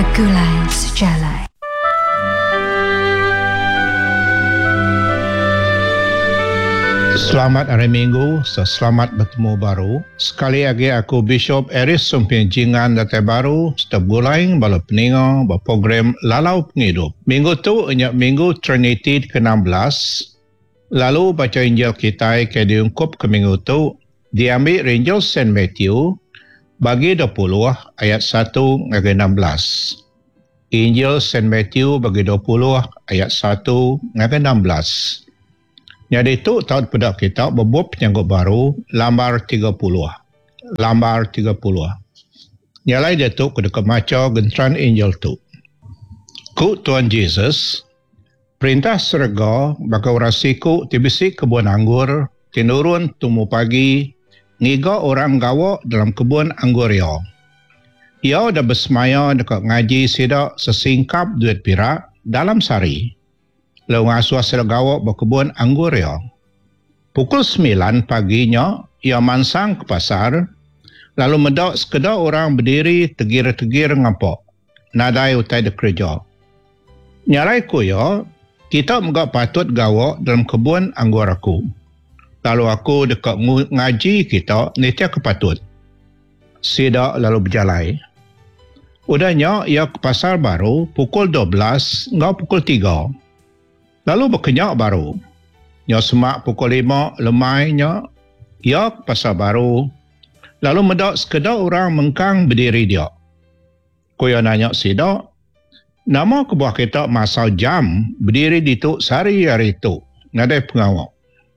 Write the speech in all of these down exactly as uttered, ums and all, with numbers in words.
Bergulai sejalan. Selamat hari Minggu, selamat bertemu baru. Sekali lagi aku Bishop Eris Sumping Jingan Datai Baru, setiap gulaing bala peninga berprogram Lalau Pengidup. Minggu tu inyak Minggu Trinity ke enam belas. Lalu baca Injil kita ke diungkup ke minggu tu, diambil Injil Saint Matthew bagi dua puluh ayat satu hingga enam belas. Injil Saint Matthew bagi dua puluh ayat satu hingga enam belas. Jadi itu tahun pada kita berbuat penyanggut baru lambar tiga puluh. Lambar tiga puluh. Nyalai dia tu kuda kemaca gentran Injil tu. Ku Tuhan Yesus perintah serga baka urasiku tibisi kebun anggur tinurun tumu pagi ngiga orang gawa dalam kebun anggur ia. Ia dah bersemaya dekat ngaji sidak sesingkap duit pirak dalam sari. Lalu ngasuh hasil gawa berkebun anggur ia. Pukul sembilan paginya, ia mansang ke pasar, lalu mendak sekedar orang berdiri tegir-tegir ngapak. Nadai utai de kerja. Nyalai ku ia, kita megak patut gawa dalam kebun anggur aku. Lalu aku dekat ngaji kita, nitia kepatut. Sidak lalu berjalai. Udahnya, ia ke pasar baru pukul dua belas hingga pukul tiga. Lalu berkenyak baru. Ia semak pukul lima, lemainya, ia ke pasar baru. Lalu mendak sekedar orang mengkang berdiri dia. Kuya nanya sidak, nama kebuah kita masa jam berdiri di tu sehari hari tu. Nadai pengawak.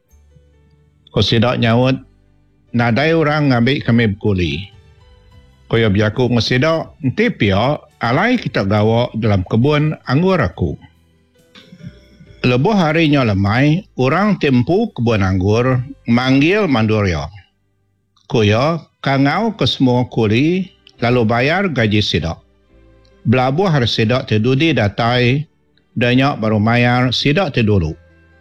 Kau sidak nyawut, nadai orang ngambil kami berkuli. Kuya biaku ngesidak, nanti pia alai kita gawa dalam kebun anggur aku. Lebuh harinya lemai, orang tempu kebun anggur manggil manduria. Kuya kangau ke semua kuli lalu bayar gaji sidak. Belabuh hari sidak terdudi datai, danyak baru bayar sidak terdulu.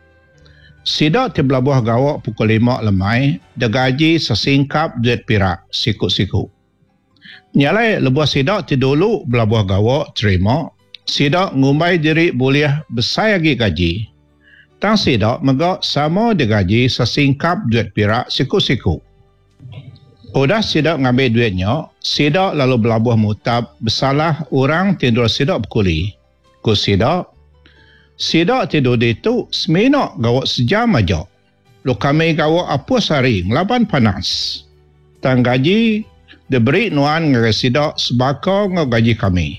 Sidak terbelabuh gawak pukul lima lemai, dah gaji sesingkap duit pirak siku-siku. Nyalai lebuh sidak terdulu belabuh gawak terima, sidak ngumbai diri boleh besar lagi gaji. Tang sidak megak sama digaji sesingkap duit pirak siku-siku. Udah sidak ngambil duitnya, sidak lalu belabuh mutab bersalah orang tidur sidak berkuli. Ku sidak, sidak tidur di tu seminak gawak sejam aja. Lu kami gawak apa sehari, ngelaban panas. Tang gaji, diberi nuan ngere sidak sebaka ngaji kami.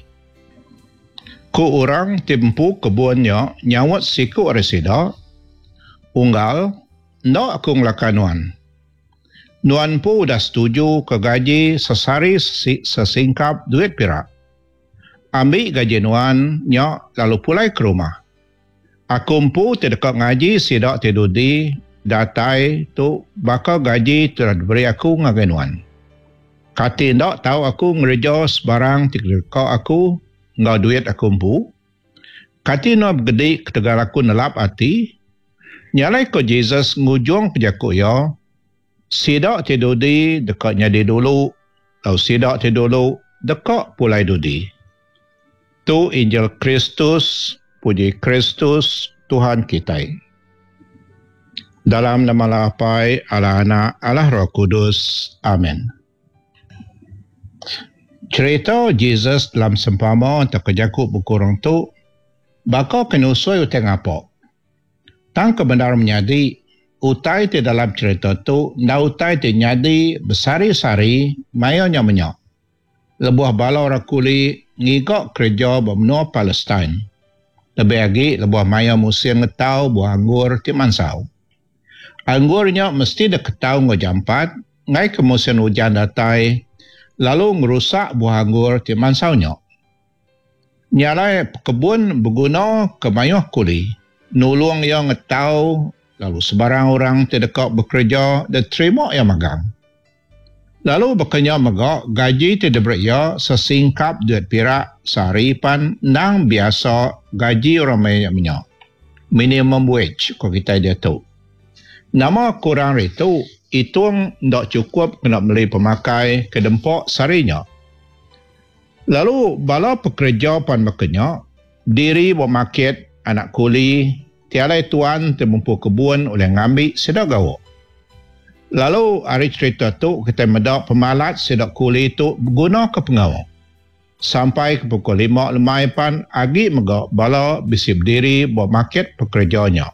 Ku orang tempu kebunnya nyawat siku resida, unggal, ndak aku ngelakan nuan. Nuan pun dah setuju ke gaji sesari sesingkap duit pirak. Ambil gaji nuan, nya lalu pulai ke rumah. Aku pun terdekat ngaji sidak tidudi, datai tu bakal gaji telah diberi aku ngagai nuan. Kati ndak tahu aku ngereja sebarang terdekat aku, ngau duit aku empu. Kati no bergedi ketegar aku nelap hati. Nyalai ko Jesus ngujung pejaku ya. Sidak tidudi dekatnya di dulu. Lalu sidak tidulu dekat pulai dudi. Tu Injil Kristus, puji Kristus Tuhan kita. Dalam nama Lapai, Allah Anak, Allah Roh Kudus. Amin. Cerita Jesus dalam sempama untuk kejakut berkurang tu, bakal kena usai utai ngapok. Tang kebenar menyadi, utai di dalam cerita tu, na utai di nyadi besari-sari, mayanya menyak. Lebuah bala orang kuli, ngigak kerja bermenua Palestin. Lebih lagi, lebuah maya musim ngetau buah anggur di mansau. Anggurnya mesti dah ketau ngejampat, ngai ke musim hujan datai, lalu merusak buah anggur di mansaunya. Nyalai kebun berguna ke mayuh kuli. Nulung yang ngetau, lalu sebarang orang terdekat bekerja dan terima yang magang. Lalu berkenya megak gaji tidak beria sesingkap duit pirak seharipan nang biasa gaji orang banyak minyak. Minimum wage kalau kita dia tahu. Nama kurang itu, hitung tak cukup kena beli pemakai ke dempok sarinya. Lalu bala pekerja pan makanya diri bermarket anak kuli tiada tuan termempu kebun oleh ngambil sedak gawa. Lalu hari cerita tu kita medak pemalat sedak kuli tu guna ke pengawal. Sampai ke pukul lima lemai pan agi megak bala bisi berdiri bermarket pekerjanya.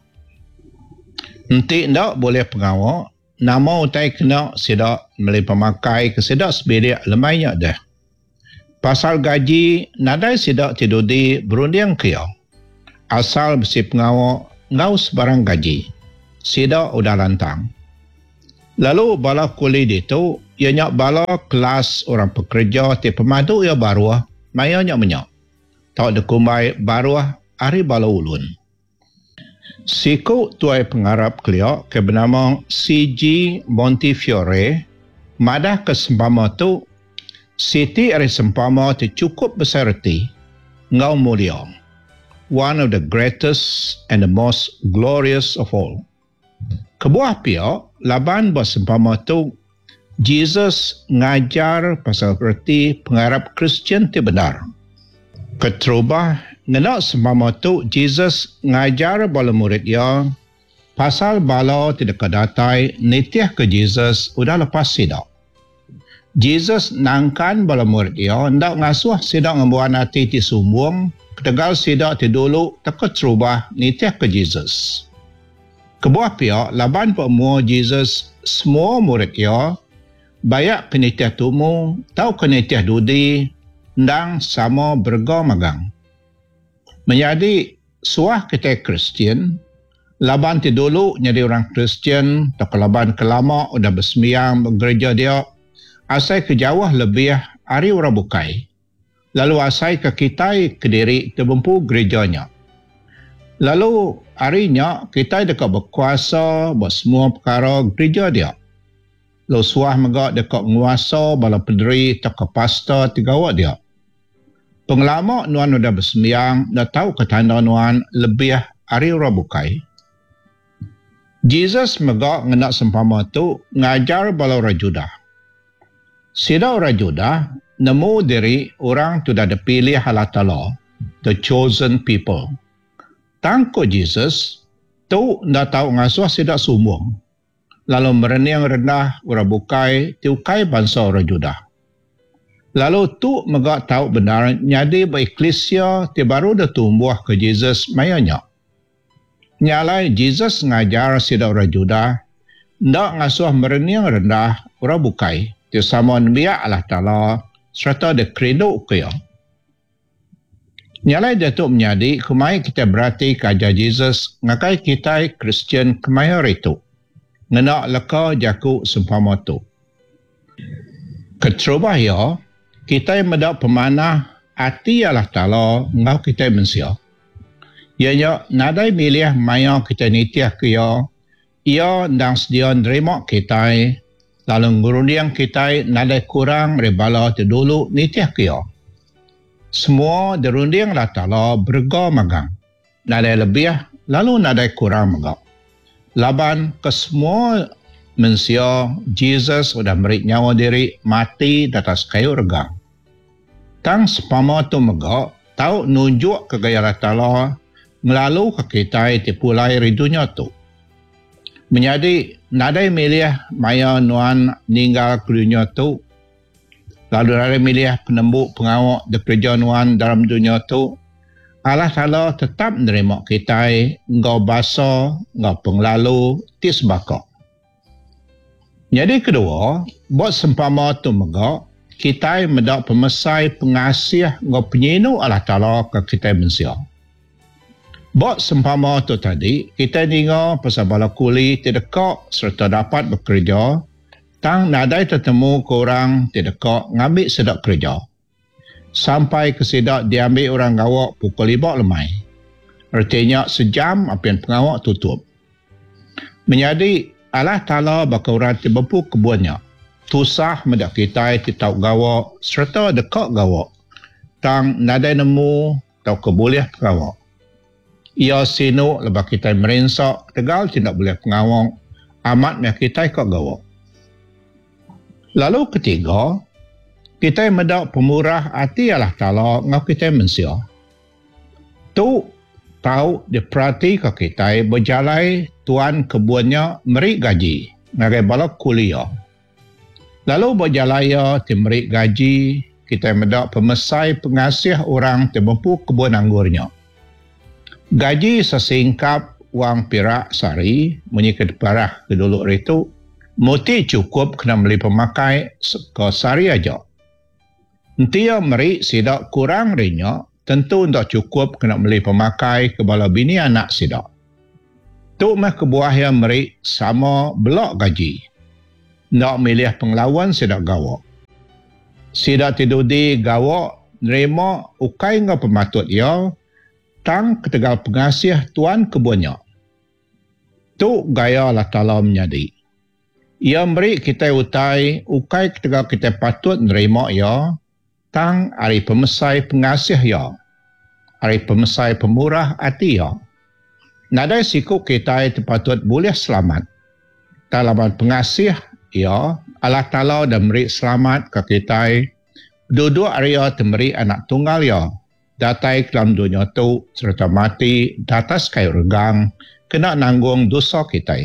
Nanti ndak boleh pengawal nama utai kena sedak melih pemakai ke sedak sebedia lemainya dah. Pasal gaji, nadai sidak tidudi berundiang kia. Asal besi pengawal, ngau sebarang gaji. Sidak udah lantang. Lalu bala kuli itu, ianya bala kelas orang pekerja ti pemadu ia baruah, maya nyak menyak. Tau dekumbai baruah, ari bala ulun. Siku tuai pengarap kelia ke bernama C G Montefiore, madah kesempama tu Siti ari sempama tu cukup besar reti, ngau mulia. One of the greatest and the most glorious of all. Kebuah pihak, laban buat sempama tu, Jesus ngajar pasal reti pengarap Kristian ti benar. Keterubah, ngenak sempama tu, Jesus ngajar bala murid dia, pasal bala tidak kedatai, nitiah ke Jesus, udah lepas sidak. Jesus nangkan bala murid dia, hendak ngasuh sidak ngembuan hati ti sumbung, ketegal sidak ti dulu, takut serubah nitiah ke Jesus. Kebuah pihak, laban pemua Jesus, semua murid dia, bayak penitiah tumu, tau kenitiah dudi, ndang sama berga magang. Menjadi suah kita Kristian, laban ti dulu jadi orang Kristian, tak laban kelama udah bersembiang bergereja dia, asai ke Jawa lebih hari orang bukai. Lalu asai ke Kitai Kediri terbempu gerejanya. Lalu harinya kita dekat berkuasa buat semua perkara gereja dia. Lalu suah megak dekat menguasa bala pederi tak ke pastor tigawat dia. Pengelama nuan udah bersembiang, dah tahu ketanda nuan lebih hari orang bukai. Jesus megak ngenak sempama tu ngajar bala orang Judah. Sida orang Judah nemu diri orang tu dah dipilih Allah Ta'ala, the chosen people. Tangko Jesus tu dah tahu ngasuh sida sumbung. Lalu merenyang rendah orang bukai tiukai bangsa orang Judah. Lalu tu megak tahu benar nyadi bereklesia ti baru dah tumbuh ke Jesus mayanya. Nyalai Jesus ngajar sida orang Judah ndak ngasuh merenyang rendah orang bukai. Dia sama biak Allah Ta'ala serta dia kredo kaya. Nyalai Datuk menyadi, kemai kita berarti kajar Jesus, ngakai kita Kristian kemai itu. Ngenak leka jaku sempama tu. Keterubah ya, kita medak pemanah hati Allah Ta'ala ngau kita mensia. Ianya nadai milih maya kita nitiah kaya, ia ndang sedia nerima kita, lalu ngurundiang kita nadai kurang rebala tu dulu nitiah kaya. Semua derundiang Allah Ta'ala berga magang. Nadai lebih, lalu nadai kurang magang. Laban ke semua mensia, Jesus sudah merik nyawa diri mati di atas kayu regang. Tang sepama tu megak, tahu nunjuk ke gaya Allah Ta'ala melalui ke kita tipulai ridunya tu. Menjadi nadai milih maya nuan ninggal ke dunia tu, lalu nadai milih penembuk pengawak di kerja nuan dalam dunia tu, Allah Ta'ala tetap menerima kita ngau basa, ngau penglalu, tis bakok. Jadi kedua, buat sempama tu megak, kita mendak pemesai pengasih ngau penyinu Allah Ta'ala ke kita mensia. Buat sempama tu tadi, kita dengar pasal bala kuli tidak serta dapat bekerja, tang nadai tertemu korang tidak ngambil sedak kerja. Sampai ke sedak diambil orang gawak pukul lima lemai. Artinya sejam apian pengawak tutup. Menjadi Allah Ta'ala bakal orang terbempu kebunnya. Tusah medak kita titau gawak serta dekat gawak. Tang nadai nemu tau keboleh pengawak. Ia sinu lepas kita merensak, tegal tidak boleh pengawang, amat meh kita ikut gawak. Lalu ketiga, Kita medak pemurah hati Allah Ta'ala ngau kita mensia. Tu tahu diperhati ke kita berjalai tuan kebunnya meri gaji ngagai balok kuliah. Lalu berjalaya timeri gaji kita medak pemesai pengasih orang temempu kebun anggurnya. Gaji sesingkap wang pirak sari menyikit parah keduluk itu muti cukup kena beli pemakai ke sari aja. Nanti meri sidak kurang rinya tentu tak cukup kena beli pemakai ke bala bini anak sidak. Tu mah kebuah yang meri sama belok gaji. Nak milih penglawan sidak gawak. Sidak tidur di gawak nerima ukai ngau pematut ya tang ketegal pengasih tuan kebunnya. Tu gaya Allah Ta'ala menyadi. Ia beri kita utai ukai ketegal kita patut nerima ya tang hari pemesai pengasih ya. Hari pemesai pemurah hati ya. Nadai siku kita patut boleh selamat. Talaman pengasih ya Allah Ta'ala dah beri selamat ke kita. Duduk area memberi anak tunggal ya. Datai dalam dunia tu serta mati datas kayu regang kena nanggung dosa kita.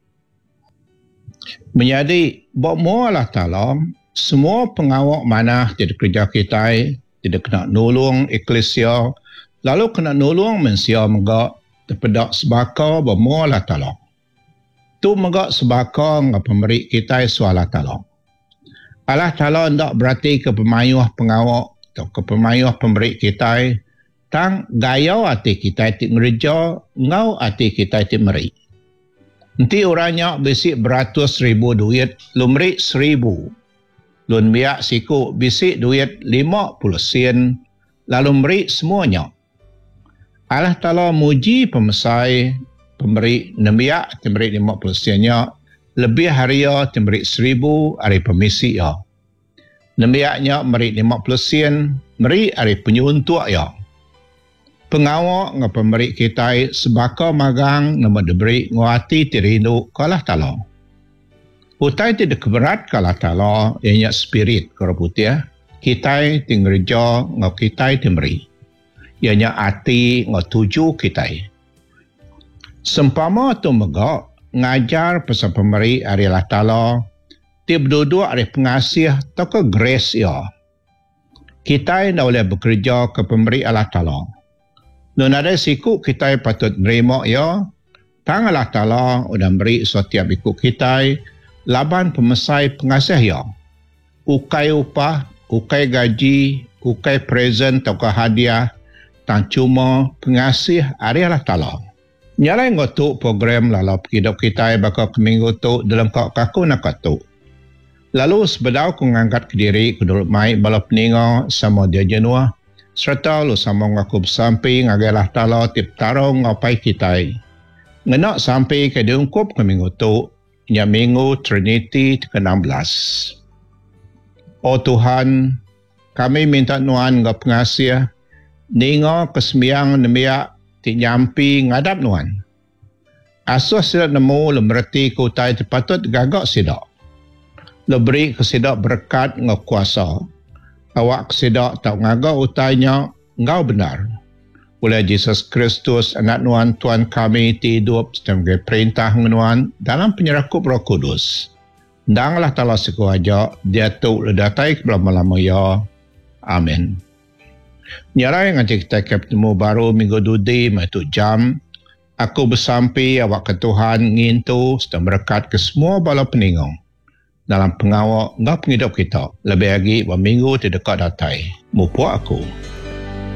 Menjadi bahawa Allah Ta'ala semua pengawak mana tidak kerja kita tidak kena nolong eklesia lalu kena nolong manusia megak terpedak sebaka bahawa Allah Ta'ala. Tu megak sebaka ngap pemberi kita suara Allah Ta'ala. Allah Ta'ala tidak berarti ke pemayuh pengawak atau ke pemayuh pemberi kita tang gaya hati kita itu ngerja ngau hati kita itu meri. Nanti orangnya bisik beratus ribu duit lumri seribu. Lun biak siku bisik duit lima puluh sen lalu meri semuanya. Allah Ta'ala muji pemesai pemberi nembiak memberi lima puluh sennya lebih haria memberi seribu hari pemisi ya. Nembiaknya meri lima puluh sen meri hari penyuntuk ya. Pengawak ngah pemberi kita sebaka magang nama diberi nguati tirindu ke Allah Ta'ala. Utai tidak keberat ke Allah Ta'ala ianya spirit keraputih. Kita tinggerja ngah kita timberi. Ianya hati ngah tuju kita. Sempama tu megak ngajar pasal pemberi hari Allah Ta'ala tip duduk hari pengasih atau ke grace ya. Kita dah boleh bekerja ke pemberi Allah Ta'ala. Dan ada siku kita patut nerima ya. Tang Allah Ta'ala sudah beri setiap ikut kita laban pemesai pengasih ya. Ukai upah, ukai gaji, ukai present atau hadiah tang cuma pengasih hari Allah Ta'ala. Nyalai ngotuk program lalau hidup kita bakal ke minggu tu dalam kau kaku nak tu. Lalu sebedau ku ngangkat ke diri ku duduk mai bala peninga sama dia jenua. Serta lu sama ngaku bersampai ngagalah Ta'ala tip tarong ngapai kita. Ngenak sampai ke diungkup ke minggu tu, nya minggu Trinity ke enam belas. Oh Tuhan, kami minta nuan ngap pengasih, ningo kesembiang nemiak ti nyampi ngadap nuan. Asus sidak nemu lemreti ku utai patut gagak sidak. Leberi kesidak berkat ngap kuasa. Awak kesedak tak ngagak utainya, engkau benar. Oleh Yesus Kristus, anak nuan Tuhan kami hidup sebagai perintah nuan dalam penyerakup Roh Kudus. Danglah Ta'ala sekuaja, dia tu ledatai kelama-lama ya. Amin. Nyarai ngaji kita ketemu baru minggu dudi, maitu jam. Aku bersampai awak ke Tuhan ngintu sedang berkat ke semua bala peningong. Dalam pengawak ngap penghidup kita. Lebih lagi, minggu tidak dekat datai. Mupu aku.